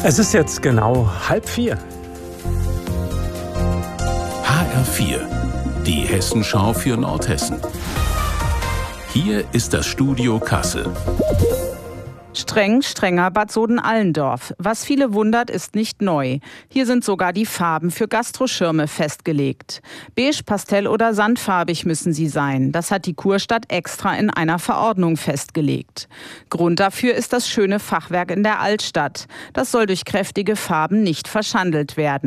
Es ist jetzt genau 3:30. HR4, die Hessenschau für Nordhessen. Hier ist das Studio Kassel. Streng, strenger Bad Soden-Allendorf. Was viele wundert, ist nicht neu. Hier sind sogar die Farben für Gastroschirme festgelegt. Beige, Pastell oder sandfarbig müssen sie sein. Das hat die Kurstadt extra in einer Verordnung festgelegt. Grund dafür ist das schöne Fachwerk in der Altstadt. Das soll durch kräftige Farben nicht verschandelt werden.